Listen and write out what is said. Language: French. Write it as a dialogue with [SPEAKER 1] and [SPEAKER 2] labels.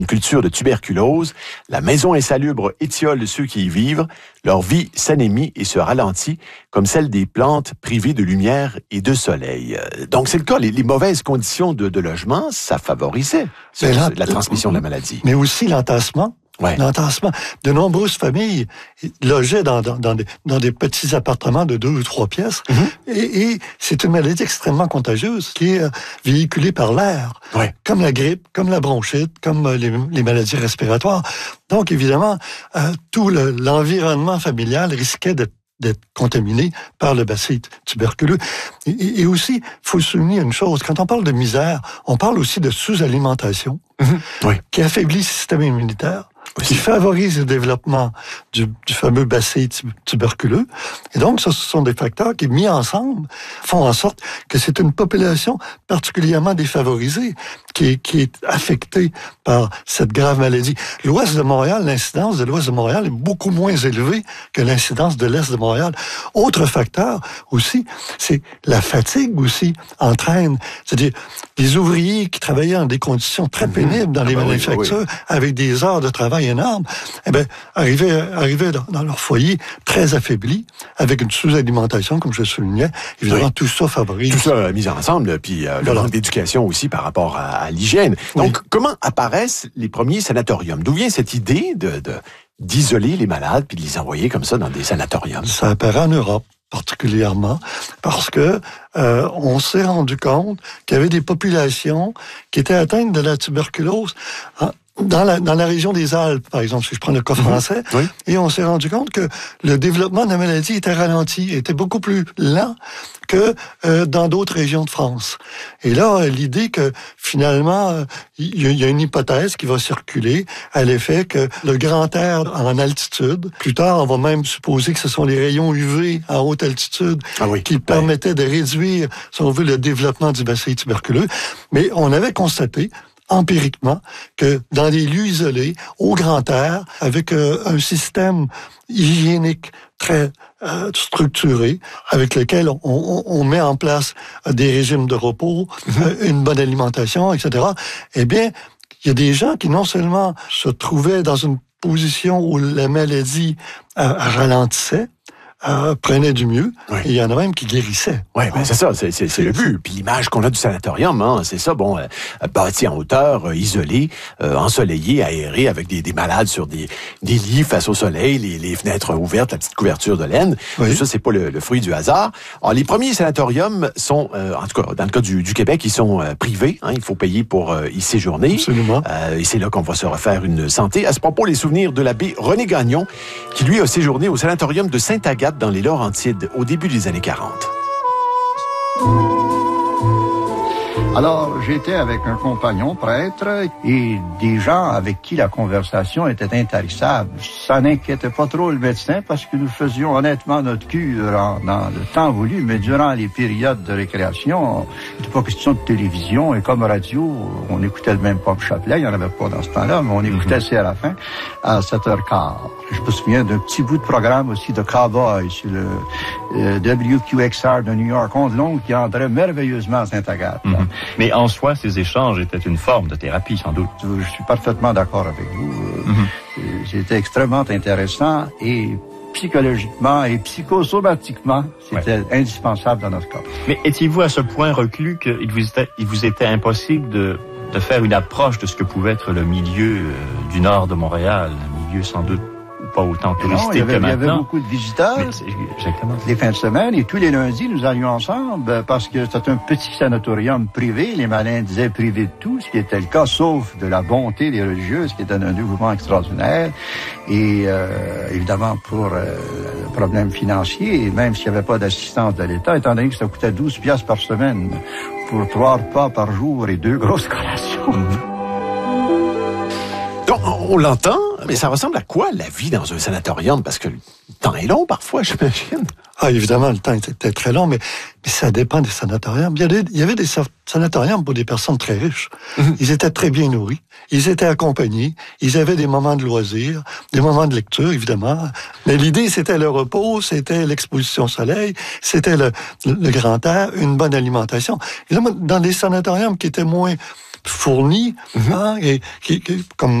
[SPEAKER 1] une culture de tuberculose. La maison insalubre étiole ceux qui y vivent. Leur vie s'anémie et se ralentit, comme celle des plantes privées de lumière et de soleil. Donc, c'est le cas. Les mauvaises conditions de logement, ça favorisait la transmission de la maladie.
[SPEAKER 2] Mais aussi l'entassement.
[SPEAKER 1] Ouais.
[SPEAKER 2] L'entassement. De nombreuses familles logeaient dans des petits appartements de 2 ou 3 pièces. Mm-hmm. Et c'est une maladie extrêmement contagieuse qui est véhiculée par l'air.
[SPEAKER 1] Ouais.
[SPEAKER 2] Comme la grippe, comme la bronchite, comme les maladies respiratoires. Donc, évidemment, tout l'environnement familial risquait d'être contaminé par le bacille tuberculeux. Et aussi, il faut souligner une chose, quand on parle de misère, on parle aussi de sous-alimentation, qui affaiblit le système immunitaire, qui favorise le développement du fameux bacille tuberculeux. Et donc, ce sont des facteurs qui, mis ensemble, font en sorte que c'est une population particulièrement défavorisée qui est affectée par cette grave maladie. L'Ouest de Montréal, l'incidence de l'Ouest de Montréal est beaucoup moins élevée que l'incidence de l'Est de Montréal. Autre facteur aussi, c'est la fatigue aussi entraîne. C'est-à-dire, les ouvriers qui travaillaient dans des conditions très pénibles dans les manufactures, avec des heures de travail énormes, arrivaient dans leur foyer très affaiblis, avec une sous-alimentation, comme je le soulignais. Évidemment, tout ça favorise.
[SPEAKER 1] Tout ça mis ensemble, puis le manque d'éducation aussi par rapport à l'hygiène. Donc, comment apparaissent les premiers sanatoriums? D'où vient cette idée d'isoler les malades puis de les envoyer comme ça dans des sanatoriums? Ça
[SPEAKER 2] apparaît en Europe particulièrement, parce que on s'est rendu compte qu'il y avait des populations qui étaient atteintes de la tuberculose dans la région des Alpes, par exemple, si je prends le cas français, et on s'est rendu compte que le développement de la maladie était ralenti, était beaucoup plus lent que dans d'autres régions de France. Et là, l'idée que finalement, il y a une hypothèse qui va circuler à l'effet que le grand air en altitude, plus tard, on va même supposer que ce sont les rayons UV à haute altitude qui permettaient de réduire, si on veut, le développement du bacille tuberculeux. Mais on avait constaté empiriquement que dans des lieux isolés, au grand air, avec un système hygiénique très structuré, avec lequel on met en place des régimes de repos, une bonne alimentation, etc., eh bien, il y a des gens qui non seulement se trouvaient dans une position où la maladie ralentissait, prenait du mieux, et il y en a même qui guérissaient.
[SPEAKER 1] Oui, ben c'est ça, c'est le but. Puis l'image qu'on a du sanatorium, c'est ça, bâti en hauteur, isolé, ensoleillé, aéré, avec des malades sur des lits face au soleil, les fenêtres ouvertes, la petite couverture de laine. Tout ça, c'est pas le fruit du hasard. Alors, les premiers sanatoriums sont, en tout cas, dans le cas du Québec, ils sont privés. Il faut payer pour y séjourner.
[SPEAKER 2] Absolument.
[SPEAKER 1] Et c'est là qu'on va se refaire une santé. À ce propos, les souvenirs de l'abbé René Gagnon, qui lui a séjourné au sanatorium de Sainte-Agathe dans les Laurentides au début des années 40.
[SPEAKER 3] Alors, j'étais avec un compagnon prêtre et des gens avec qui la conversation était intarissable. Ça n'inquiétait pas trop le médecin parce que nous faisions honnêtement notre cure dans le temps voulu, mais durant les périodes de récréation, il n'était pas question de télévision et comme radio, on écoutait le même Pop Chapelet, il n'y en avait pas dans ce temps-là, mais on écoutait Séraphin à 7h15. Je me souviens d'un petit bout de programme aussi de Cowboy sur le WQXR de New York, onde longue, qui entrait merveilleusement à Sainte-Agathe.
[SPEAKER 4] Mais en soi, ces échanges étaient une forme de thérapie, sans doute.
[SPEAKER 3] Je suis parfaitement d'accord avec vous. C'était extrêmement intéressant et psychologiquement et psychosomatiquement, c'était indispensable dans notre cas.
[SPEAKER 4] Mais étiez-vous à ce point reclus qu'il vous était impossible de faire une approche de ce que pouvait être le milieu du nord de Montréal, un milieu sans doute pas autant touristique que maintenant.
[SPEAKER 3] Il y avait beaucoup de visiteurs.
[SPEAKER 4] Exactement.
[SPEAKER 3] Les fins de semaine et tous les lundis, nous allions ensemble parce que c'était un petit sanatorium privé. Les malins disaient privé de tout, ce qui était le cas, sauf de la bonté des religieuses, qui était un dévouement extraordinaire. Et évidemment, pour le problème financier, et même s'il n'y avait pas d'assistance de l'État, étant donné que ça coûtait 12 piastres par semaine pour 3 repas par jour et 2 grosses collations.
[SPEAKER 1] Donc, on l'entend, mais ça ressemble à quoi la vie dans un sanatorium? Parce que le temps est long parfois, j'imagine.
[SPEAKER 2] Évidemment, le temps était très long, mais ça dépend des sanatoriums. Il y avait des sanatoriums pour des personnes très riches. Ils étaient très bien nourris, ils étaient accompagnés, ils avaient des moments de loisirs, des moments de lecture, évidemment. Mais l'idée, c'était le repos, c'était l'exposition au soleil, c'était le grand air, une bonne alimentation. Évidemment, dans des sanatoriums qui étaient moins fourni, hein, et comme